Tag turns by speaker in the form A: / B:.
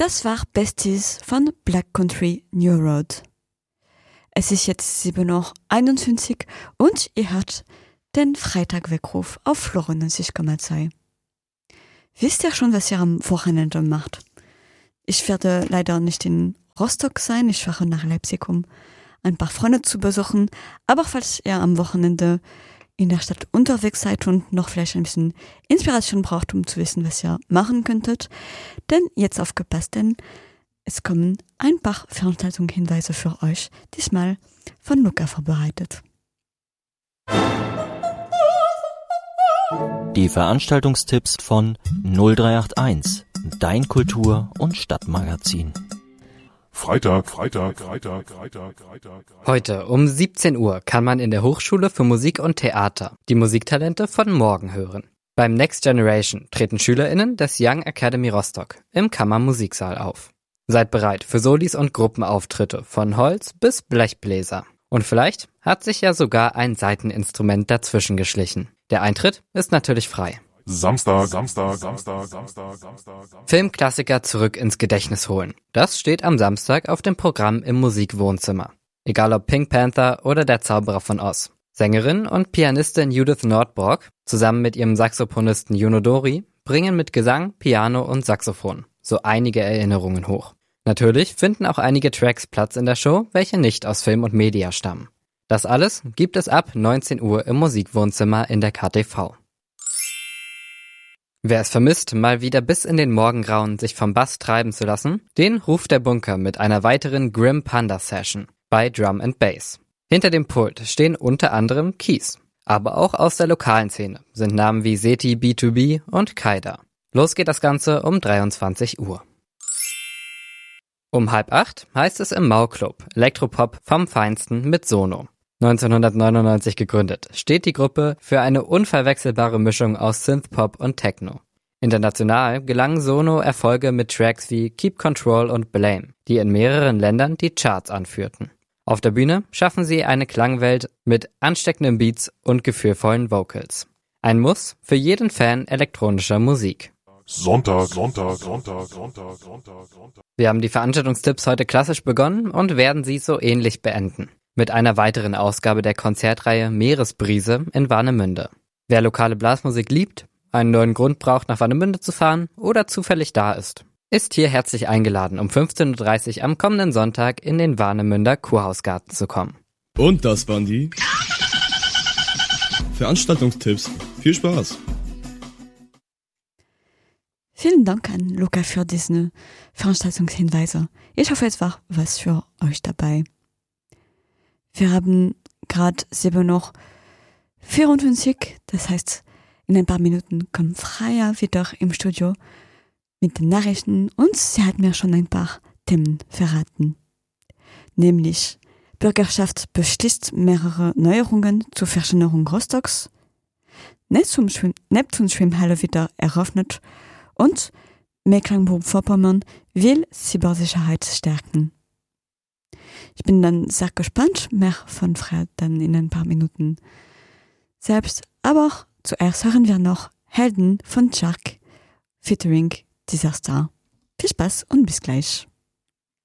A: Das war Besties von Black Country New Road. Es ist jetzt 7:21 Uhr und ihr hört den Freitagweckruf auf Florian 90,2. Wisst ihr schon, was ihr am Wochenende macht? Ich werde leider nicht in Rostock sein, ich fahre nach Leipzig, um ein paar Freunde zu besuchen. Aber falls ihr am Wochenende in der Stadt unterwegs seid und noch vielleicht ein bisschen Inspiration braucht, um zu wissen, was ihr machen könntet, denn jetzt aufgepasst, denn es kommen ein paar Veranstaltungshinweise für euch, diesmal von Luca vorbereitet.
B: Die Veranstaltungstipps von 0381, dein Kultur- und Stadtmagazin.
C: Freitag.
D: Heute um 17 Uhr kann man in der Hochschule für Musik und Theater die Musiktalente von morgen hören. Beim Next Generation treten SchülerInnen des Young Academy Rostock im Kammermusiksaal auf. Seid bereit für Solis und Gruppenauftritte von Holz bis Blechbläser. Und vielleicht hat sich ja sogar ein Saiteninstrument dazwischen geschlichen. Der Eintritt ist natürlich frei.
C: Samstag.
D: Filmklassiker zurück ins Gedächtnis holen. Das steht am Samstag auf dem Programm im Musikwohnzimmer. Egal ob Pink Panther oder Der Zauberer von Oz. Sängerin und Pianistin Judith Nordborg zusammen mit ihrem Saxophonisten Juno Dori bringen mit Gesang, Piano und Saxophon so einige Erinnerungen hoch. Natürlich finden auch einige Tracks Platz in der Show, welche nicht aus Film und Media stammen. Das alles gibt es ab 19 Uhr im Musikwohnzimmer in der KTV. Wer es vermisst, mal wieder bis in den Morgengrauen sich vom Bass treiben zu lassen, den ruft der Bunker mit einer weiteren Grim Panda Session bei Drum & Bass. Hinter dem Pult stehen unter anderem Keys. Aber auch aus der lokalen Szene sind Namen wie Seti B2B und Kaida. Los geht das Ganze um 23 Uhr. Um 7:30 heißt es im Mau-Club Elektropop vom Feinsten mit Sono. 1999 gegründet, steht die Gruppe für eine unverwechselbare Mischung aus Synthpop und Techno. International gelangen Sono Erfolge mit Tracks wie Keep Control und Blame, die in mehreren Ländern die Charts anführten. Auf der Bühne schaffen sie eine Klangwelt mit ansteckenden Beats und gefühlvollen Vocals. Ein Muss für jeden Fan elektronischer Musik.
C: Sonntag.
D: Wir haben die Veranstaltungstipps heute klassisch begonnen und werden sie so ähnlich beenden. Mit einer weiteren Ausgabe der Konzertreihe Meeresbrise in Warnemünde. Wer lokale Blasmusik liebt, einen neuen Grund braucht, nach Warnemünde zu fahren oder zufällig da ist hier herzlich eingeladen, um 15:30 Uhr am kommenden Sonntag in den Warnemünder Kurhausgarten zu kommen.
E: Und das waren die Veranstaltungstipps. Viel Spaß!
A: Vielen Dank an Luca für diese Veranstaltungshinweise. Ich hoffe, es war was für euch dabei. Wir haben gerade 7:54 Uhr, das heißt, in ein paar Minuten kommt Freya wieder im Studio mit den Nachrichten und sie hat mir schon ein paar Themen verraten. Nämlich, Bürgerschaft beschließt mehrere Neuerungen zur Verschönerung Rostocks, Neptun-Schwimmhalle wieder eröffnet und Mecklenburg-Vorpommern will Cybersicherheit stärken. Ich bin dann sehr gespannt, mehr von Fred dann in ein paar Minuten selbst. Aber zuerst hören wir noch Helden von Shark featuring Disaster. Viel Spaß und bis gleich.